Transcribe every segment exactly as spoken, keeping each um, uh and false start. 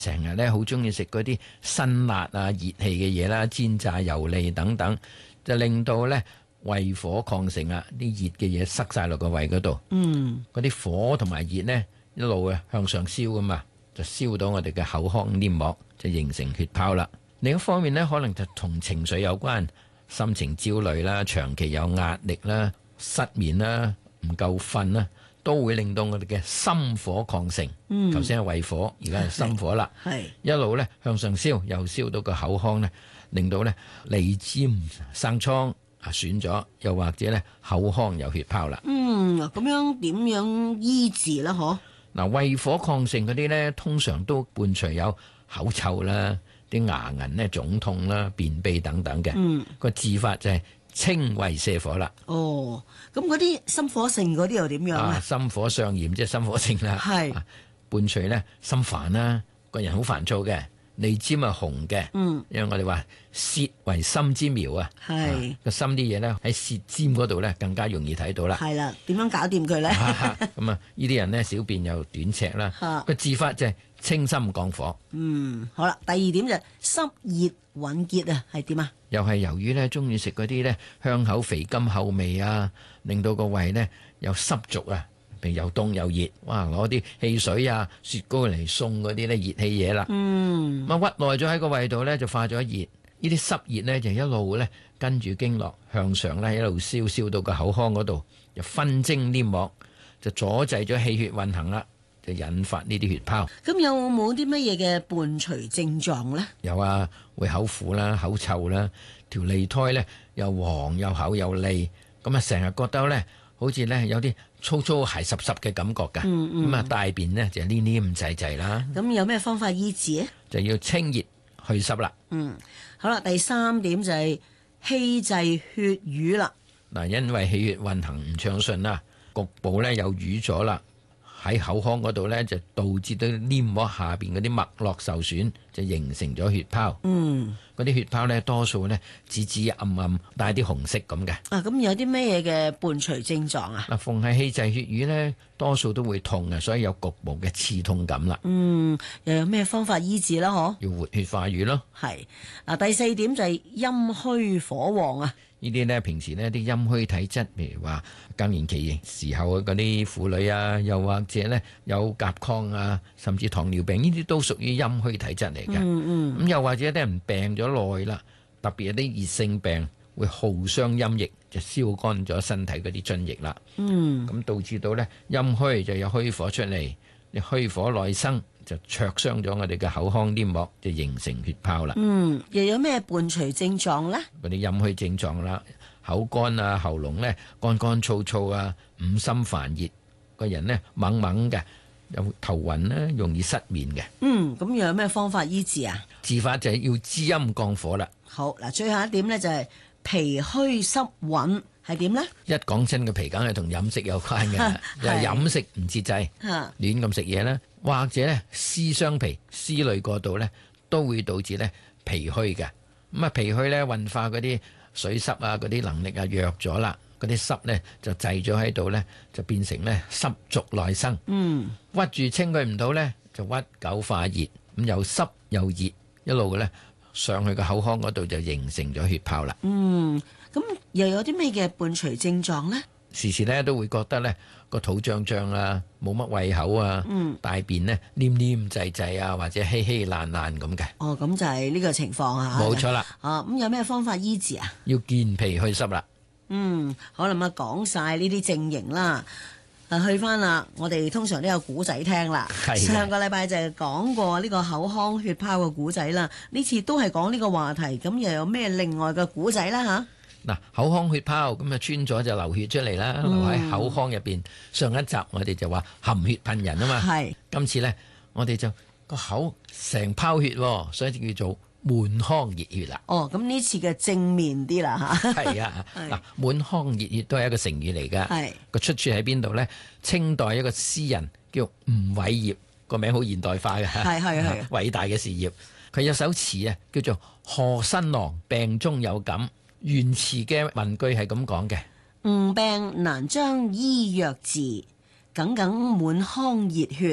成日咧好中意食嗰啲辛辣啊、熱氣嘅嘢啦，煎炸油膩等等，就令到咧胃火亢盛啊，啲熱嘅嘢塞晒落個胃嗰度。嗯，嗰啲火同埋熱呢，一路啊向上燒噶嘛，就燒到我哋嘅口腔黏膜，就形成血泡啦。另一方面呢，可能就同情緒有關，心情焦慮啦，長期有壓力啦，失眠啦，唔夠瞓啦，都會令到我哋嘅心火亢盛。嗯，頭先係胃火，而家係心火啦。係一路咧向上燒，又燒到個口腔咧，令到咧脷尖生瘡啊損咗，又或者咧口腔有血泡啦。 嗯，咁樣點樣醫治啦？嗬？ 嗱，胃火亢盛嗰啲咧，通常都伴隨有口臭啦。啲牙齦咧腫痛啦、便秘等等嘅，嗯，個治法就係清胃瀉火啦。 哦，咁嗰啲心火盛嗰啲又點樣啊？ 心火上炎即係心火盛啦，係伴隨咧心煩啦，個人好煩躁嘅，脷尖啊紅嘅，嗯，因為我哋話舌為心之苗啊，係個心啲嘢咧喺舌尖嗰度咧更加容易睇到啦。係啦， 點樣搞掂佢咧？ 咁啊，呢啲人咧小便又短赤啦，個治法就係清心降火。 嗯，好啦，第二點就係濕熱鬱結啊，係點啊？ 又係由於咧中意食嗰啲咧香口肥甘厚味啊，令到個胃咧又濕濁啊，譬如又凍又熱，哇！攞啲汽水啊、雪糕嚟送嗰啲咧熱氣嘢啦。嗯，咁啊屈耐咗喺個胃度咧就化咗熱，呢啲濕熱咧就一路咧跟住經絡向上咧一路燒燒到個口腔嗰度，就分蒸黏膜，就阻滯咗氣血運行啦。就引發呢啲血泡。 咁有冇啲乜嘢嘅伴隨症狀呢？ 有啊，會口苦啦、口臭啦，條脷苔咧又黃又厚又膩，咁啊成日覺得咧好似咧有啲粗粗鞋濕濕嘅感覺㗎。嗯嗯。咁啊大便呢就黏黏滯滯啦。 咁有咩方法醫治咧？ 就要清熱去濕啦。 嗯，好啦，第三點就係氣滯血瘀啦。 嗱，因為氣血運行唔暢順啦，局部咧有瘀咗啦。喺口腔嗰度咧，就導致到黏膜下邊嗰啲脈絡受損，就形成咗血泡。嗯，嗰啲血泡咧，多數咧紫紫暗暗，帶啲紅色咁嘅。 啊，咁有啲咩嘢嘅伴隨症狀啊？ 嗱，逢係氣滯血瘀咧，多數都會痛嘅，所以有局部嘅刺痛感啦。 嗯，又有咩方法醫治啦？嗬， 要活血化瘀咯。 係嗱，第四點就係陰虛火旺啊。 呢啲咧，平時呢啲陰虛體質，譬如話更年期時候嗰啲婦女啊，又或者咧有甲亢啊，甚至糖尿病，呢啲都屬於陰虛體質嚟嘅。嗯嗯。咁又或者啲人病咗耐啦，特別有啲熱性病會耗傷陰液，就燒乾咗身體嗰啲津液啦。嗯。咁導致到咧陰虛就有虛火出嚟，你虛火內生，就灼傷咗我哋嘅口腔黏膜，就形成血泡啦。 嗯，又有咩伴隨症狀咧？ 嗰啲陰虛症狀啦，口乾啊，喉嚨咧乾乾燥燥啊，五心煩熱，個人咧懵懵嘅，有頭暈啦，容易失眠嘅。 嗯，咁又有咩方法醫治啊？ 治法就係要滋陰降火啦。好嗱，最後一點咧就係脾虛濕鬱。係點咧？ 一講親個脾，梗係同飲食有關嘅，又係飲食唔節制，亂咁食嘢啦，或者咧思傷脾，思慮過度咧，都會導致咧脾虛嘅。咁啊，脾虛咧運化嗰啲水濕啊，嗰啲能力啊弱咗啦，嗰啲濕咧就滯咗喺度咧，就變成咧濕濁內生。嗯，屈住清佢唔到咧，就屈久化熱，咁又濕又熱，一路嘅咧上去個口腔嗰度就形成咗血泡啦。 嗯。咁又有啲咩嘅伴隨症狀呢？ 時時咧都會覺得咧個肚脹脹啊，冇乜胃口啊，嗯、大便咧黏黏滯滯啊，或者稀稀爛爛咁嘅。 哦，咁就係呢個情況嚇。 冇錯啦。 啊，咁有咩方法醫治啊？ 要健脾去濕啦。 嗯，可能啊講晒呢啲症型啦。啊，去翻啦，我哋通常都有古仔聽啦。上個禮拜就係講過呢個口腔血泡嘅古仔啦，呢次都係講呢個話題。咁又有咩另外嘅古仔啦嚇？ 嗱，口腔血泡咁啊，穿咗就流血出嚟啦，嗯、流喺口腔入邊。上一集我哋就話含血噴人啊嘛，係。今次咧，我哋就個口成泡血，所以就叫做滿腔熱血啦。 哦，咁呢次嘅正面啲啦嚇。 係啊，嗱，滿腔熱血都係一個成語嚟㗎。係個出處喺邊度咧？清代一個詩人叫吳偉業，個名好現代化嘅，係係係偉大嘅事業。佢有首詞啊，叫做《賀新郎病中有感》。原詞嘅文句係咁講嘅：吾病難將醫藥治，耿耿滿腔熱血，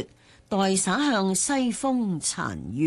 待灑向西風殘月。